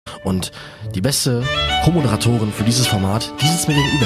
Und die beste Co-Moderatorin für dieses Format, die sitzt mir gegenüber.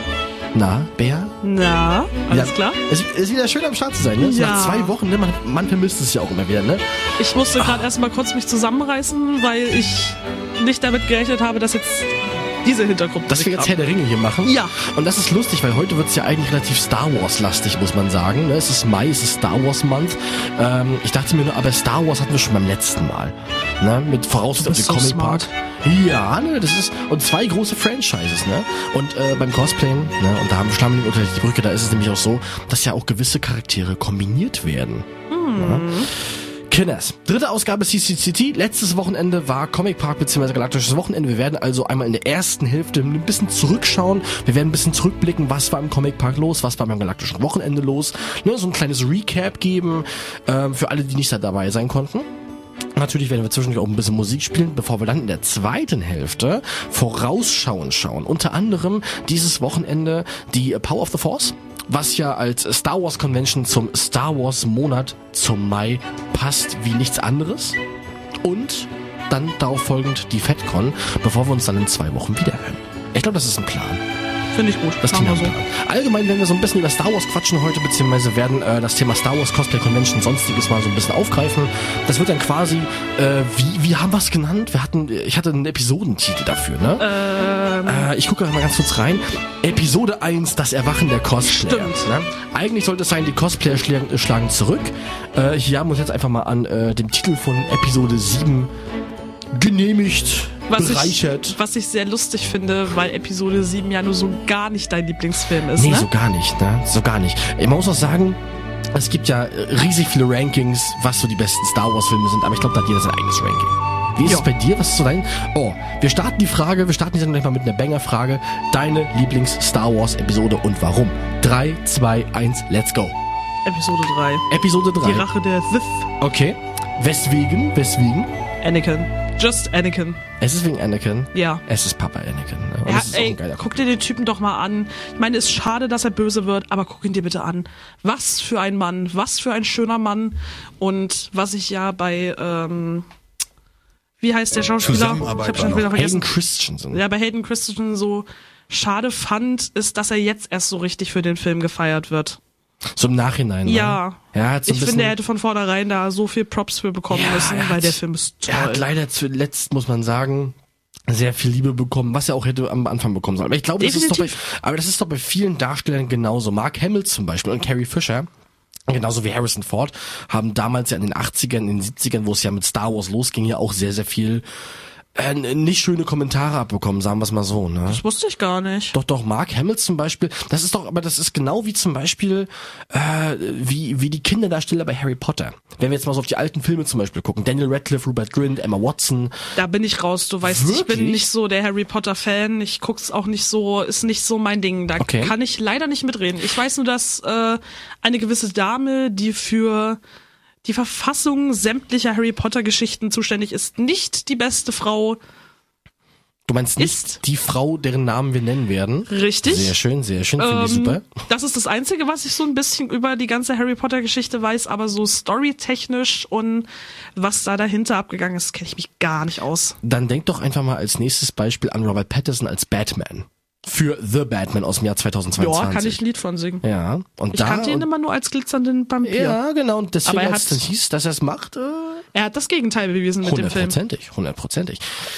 Na, Bea? Na, alles klar? Es ist wieder schön am Start zu sein, ne? So Ja. nach 2 Wochen, ne? Man vermisst es ja auch immer wieder, ne? Ich musste gerade erstmal kurz mich zusammenreißen, weil ich nicht damit gerechnet habe, dass jetzt diese Hintergrund. Dass wir jetzt Herr der Ringe hier machen. Ja. Und das ist lustig, weil heute wird es ja eigentlich relativ Star Wars-lastig, muss man sagen. Ne? Es ist Mai, es ist Star Wars Month. Ich dachte mir nur, aber Star Wars hatten wir schon beim letzten Mal. Ne? Mit Voraussicht auf den so Comic Park. Ja, ne, das ist, und 2 große Franchises, ne? Und beim Cosplayen, ne, und da haben wir Schlammling unter die Brücke, da ist es nämlich auch so, dass ja auch gewisse Charaktere kombiniert werden. Ja. Kinders. 3. Ausgabe CCCT. Letztes Wochenende war Comic Park bzw. Galaktisches Wochenende. Wir werden also einmal in der ersten Hälfte ein bisschen zurückschauen. Wir werden ein bisschen zurückblicken, was war im Comic Park los, was war beim Galaktischen Wochenende los. Ne, so ein kleines Recap geben für alle, die nicht da dabei sein konnten. Natürlich werden wir zwischendurch auch ein bisschen Musik spielen, bevor wir dann in der zweiten Hälfte vorausschauen schauen. Unter anderem dieses Wochenende die Power of the Force, was ja als Star Wars Convention zum Star Wars Monat zum Mai passt wie nichts anderes. Und dann darauf folgend die FedCon, bevor wir uns dann in 2 Wochen wiederhören. Ich glaube, das ist ein Plan. Finde ich gut. Das Machen klingt wir so. Allgemein werden wir so ein bisschen über Star Wars quatschen heute, beziehungsweise werden das Thema Star Wars Cosplay Convention sonstiges mal so ein bisschen aufgreifen. Das wird dann quasi, wie haben wir es genannt? Ich hatte einen Episodentitel dafür, ne? Ich gucke mal ganz kurz rein. Episode 1, das Erwachen der Cosplayer. Stimmt. Ne? Eigentlich sollte es sein, die Cosplayer schlagen zurück. Hier haben wir uns jetzt einfach mal an dem Titel von Episode 7 genehmigt. Was ich sehr lustig finde, weil Episode 7 ja nur so gar nicht dein Lieblingsfilm ist, Nee, ne? so gar nicht, ne? So gar nicht. Man muss auch sagen, es gibt ja riesig viele Rankings, was so die besten Star Wars Filme sind, aber ich glaube, da hat jeder sein eigenes Ranking. Wie ist es bei dir? Was ist so dein... Oh, wir starten die Sendung gleich mal mit einer Banger-Frage. Deine Lieblings-Star Wars-Episode und warum? 3, 2, 1, let's go. Episode 3. Episode 3. Die Rache der Sith. Okay. Weswegen? Anakin. Just Anakin. Es ist wegen Anakin. Ja. Es ist Papa Anakin. Ne? Und Ja, es ist auch ein geiler guck dir den Typen doch mal an. Ich meine, es ist schade, dass er böse wird, aber guck ihn dir bitte an. Was für ein Mann, was für ein schöner Mann. Und was ich ja bei, wie heißt der Schauspieler? Zusammenarbeit Ich hab schon wieder Hayden vergessen. Christensen. Ja, bei Hayden Christensen so schade fand, ist, dass er jetzt erst so richtig für den Film gefeiert wird. So im Nachhinein. Ja. Ne? Ja, hat so ein Ich bisschen, finde, er hätte von vornherein da so viel Props für bekommen müssen, weil der Film ist toll. Er hat leider zuletzt, muss man sagen, sehr viel Liebe bekommen, was er auch hätte am Anfang bekommen sollen. Aber ich glaube, das ist doch bei vielen Darstellern genauso. Mark Hamill zum Beispiel und Carrie Fisher, genauso wie Harrison Ford, haben damals ja in den 80ern, in den 70ern, wo es ja mit Star Wars losging, ja auch sehr, sehr viel nicht schöne Kommentare abbekommen, sagen wir es mal so, ne? Das wusste ich gar nicht. Doch, Mark Hamill zum Beispiel, das ist genau wie zum Beispiel, wie die Kinderdarsteller bei Harry Potter. Wenn wir jetzt mal so auf die alten Filme zum Beispiel gucken, Daniel Radcliffe, Rupert Grint, Emma Watson. Da bin ich raus, du weißt, Wirklich? ich bin nicht so der Harry Potter Fan, ich guck's auch nicht so, ist nicht so mein Ding, da Okay. kann ich leider nicht mitreden. Ich weiß nur, dass eine gewisse Dame, die für die Verfassung sämtlicher Harry Potter Geschichten zuständig ist, nicht die beste Frau. Du meinst nicht Ist- die Frau, deren Namen wir nennen werden? Richtig. Sehr schön, finde ich super. Das ist das Einzige, was ich so ein bisschen über die ganze Harry Potter Geschichte weiß, aber so storytechnisch und was da dahinter abgegangen ist, kenne ich mich gar nicht aus. Dann denk doch einfach mal als nächstes Beispiel an Robert Pattinson als Batman. Für The Batman aus dem Jahr 2022. Ja, kann ich ein Lied von singen. Ja, und Ich da... kannte ihn immer nur als glitzernden Vampir. ja, genau, und deswegen, Aber er als es hat- dann hieß, dass er es macht, Er hat das Gegenteil bewiesen mit dem Film. hundertprozentig.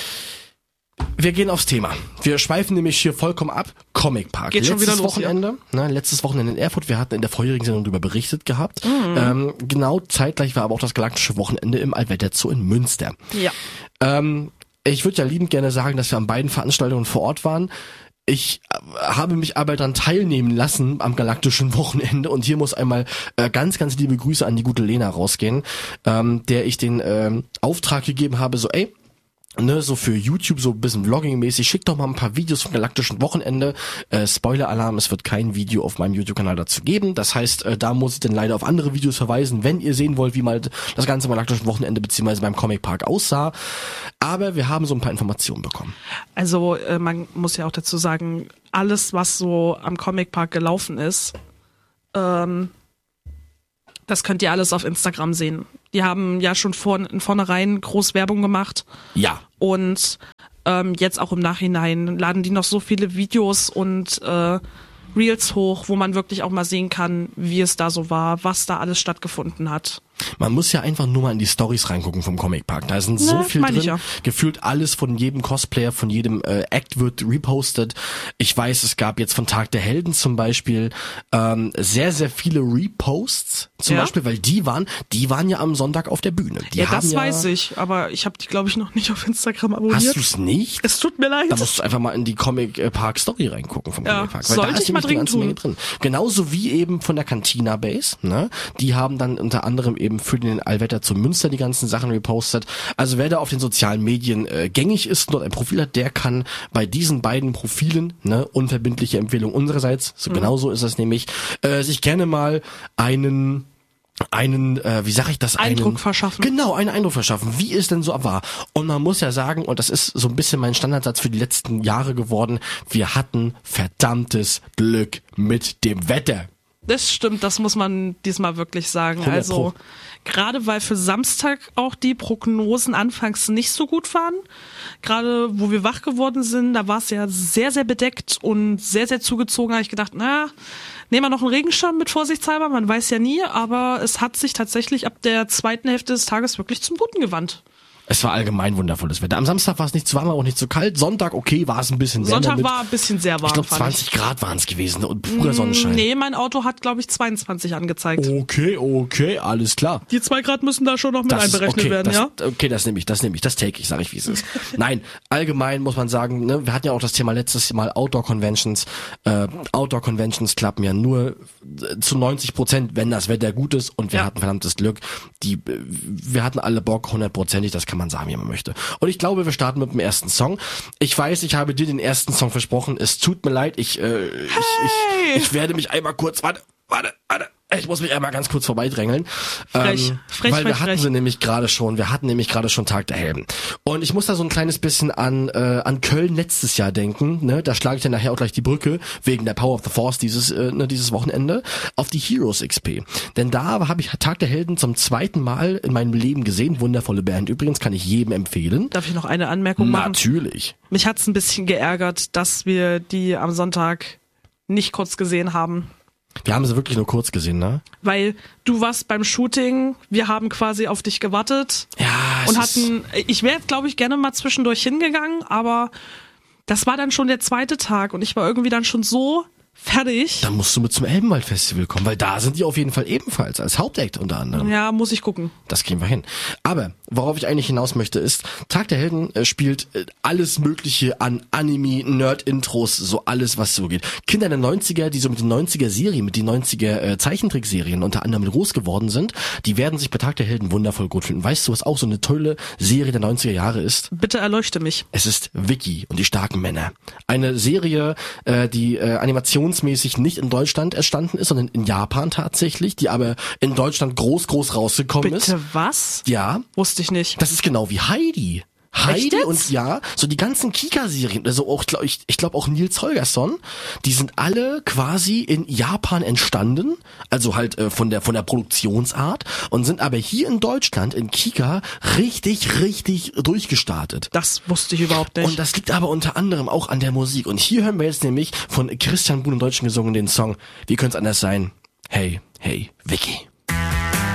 Wir gehen aufs Thema. Wir schweifen nämlich hier vollkommen ab. Comic Park. Geht schon wieder los, Letztes Wochenende in Erfurt. Wir hatten in der vorherigen Sendung darüber berichtet gehabt. Genau zeitgleich war aber auch das Galaktische Wochenende im Allwetter Zoo in Münster. Ja. Ich würde ja liebend gerne sagen, dass wir an beiden Veranstaltungen vor Ort waren. Ich habe mich aber daran teilnehmen lassen am Galaktischen Wochenende und hier muss einmal ganz, ganz liebe Grüße an die gute Lena rausgehen, der ich den Auftrag gegeben habe, so ne, so für YouTube, so ein bisschen Vlogging-mäßig, schick doch mal ein paar Videos vom Galaktischen Wochenende. Spoiler-Alarm, es wird kein Video auf meinem YouTube-Kanal dazu geben. Das heißt, da muss ich dann leider auf andere Videos verweisen, wenn ihr sehen wollt, wie mal das ganze Galaktischen Wochenende beziehungsweise beim Comic Park aussah. Aber wir haben so ein paar Informationen bekommen. Also man muss ja auch dazu sagen, alles, was so am Comic Park gelaufen ist, das könnt ihr alles auf Instagram sehen. Die haben ja schon von vornherein groß Werbung gemacht. Ja. Und jetzt auch im Nachhinein laden die noch so viele Videos und Reels hoch, wo man wirklich auch mal sehen kann, wie es da so war, was da alles stattgefunden hat. Man muss ja einfach nur mal in die Storys reingucken vom Comic Park. Da sind so viel drin. Ja. Gefühlt alles von jedem Cosplayer, von jedem Act wird repostet. Ich weiß, es gab jetzt von Tag der Helden zum Beispiel sehr, sehr viele Reposts. Zum Beispiel, weil die waren ja am Sonntag auf der Bühne. Die ja, das weiß ich, aber ich habe die, glaube ich, noch nicht auf Instagram abonniert. Hast du es nicht? Es tut mir leid. Da musst du einfach mal in die Comic Park Story reingucken vom Comic Park. Weil sollte da ist ich mal nämlich eine ganze Menge tun. drin. Genauso wie eben von der Cantina Base. Ne? Die haben dann unter anderem eben für den Allwetter zu Münster die ganzen Sachen repostet. Also wer da auf den sozialen Medien gängig ist und dort ein Profil hat, der kann bei diesen beiden Profilen, ne, unverbindliche Empfehlung unsererseits, so genau so ist es nämlich, sich gerne mal einen wie sag ich das? Eindruck verschaffen. Genau, einen Eindruck verschaffen, wie es denn so war. Und man muss ja sagen, und das ist so ein bisschen mein Standardsatz für die letzten Jahre geworden, wir hatten verdammtes Glück mit dem Wetter. Das stimmt, das muss man diesmal wirklich sagen. 100%. Also gerade weil für Samstag auch die Prognosen anfangs nicht so gut waren. Gerade wo wir wach geworden sind, da war es ja sehr, sehr bedeckt und sehr, sehr zugezogen. Da habe ich gedacht, nehmen wir noch einen Regenschirm mit vorsichtshalber, man weiß ja nie. Aber es hat sich tatsächlich ab der zweiten Hälfte des Tages wirklich zum Guten gewandt. Es war allgemein wundervolles Wetter. Am Samstag war es nicht zu warm, aber auch nicht zu kalt. Sonntag, okay, war es ein bisschen sehr Sonntag war ein bisschen sehr warm. Ich glaube 20 Grad waren es gewesen und purer Sonnenschein. Nee, mein Auto hat, glaube ich, 22 angezeigt. Okay, alles klar. Die 2 Grad müssen da schon noch mit einberechnet werden, ja? Okay, das nehme ich, das take ich, sage ich, wie es ist. Nein, allgemein muss man sagen, ne, wir hatten ja auch das Thema letztes Mal Outdoor-Conventions. Outdoor-Conventions klappen ja nur zu 90%, wenn das Wetter gut ist und wir hatten verdammtes Glück. Wir hatten alle Bock, 100%ig, das kann man sagen, wie man möchte. Und ich glaube, wir starten mit dem ersten Song. Ich weiß, ich habe dir den ersten Song versprochen. Es tut mir leid. Ich werde mich einmal kurz, warte. Ich muss mich einmal ganz kurz vorbeidrängeln. Frech. Weil wir hatten nämlich gerade schon Tag der Helden. Und ich muss da so ein kleines bisschen an Köln letztes Jahr denken, ne? Da schlage ich dann nachher auch gleich die Brücke, wegen der Power of the Force dieses Wochenende, auf die Heroes XP. Denn da habe ich Tag der Helden zum zweiten Mal in meinem Leben gesehen. Wundervolle Band. Übrigens kann ich jedem empfehlen. Darf ich noch eine Anmerkung machen? Natürlich. Mich hat's ein bisschen geärgert, dass wir die am Sonntag nicht kurz gesehen haben. Wir haben sie wirklich nur kurz gesehen, ne? Weil du warst beim Shooting, wir haben quasi auf dich gewartet. Ja, ich wäre, glaube ich, gerne mal zwischendurch hingegangen, aber das war dann schon der zweite Tag und ich war irgendwie dann schon so fertig. Dann musst du mit zum Elbenwald-Festival kommen, weil da sind die auf jeden Fall ebenfalls als Hauptact unter anderem. Ja, muss ich gucken. Das kriegen wir hin. Aber worauf ich eigentlich hinaus möchte ist, Tag der Helden spielt alles Mögliche an Anime, Nerd-Intros, so alles, was so geht. Kinder der 90er, die so mit den 90er-Serien, mit den 90er-Zeichentrickserien unter anderem groß geworden sind, die werden sich bei Tag der Helden wundervoll gut finden. Weißt du, was auch so eine tolle Serie der 90er Jahre ist? Bitte erleuchte mich. Es ist Vicky und die starken Männer. Eine Serie, die animationsmäßig nicht in Deutschland entstanden ist, sondern in Japan tatsächlich, die aber in Deutschland groß rausgekommen ist. Bitte was? Ja. Wusste ich nicht. Das ist genau wie Heidi. Heidi und ja, so die ganzen Kika-Serien, also auch, ich glaube auch Nils Holgersson, die sind alle quasi in Japan entstanden, also halt von der Produktionsart und sind aber hier in Deutschland in Kika richtig durchgestartet. Das wusste ich überhaupt nicht. Und das liegt aber unter anderem auch an der Musik. Und hier hören wir jetzt nämlich von Christian Buhn im Deutschen gesungen den Song Wie könnte es anders sein? Hey, Vicky.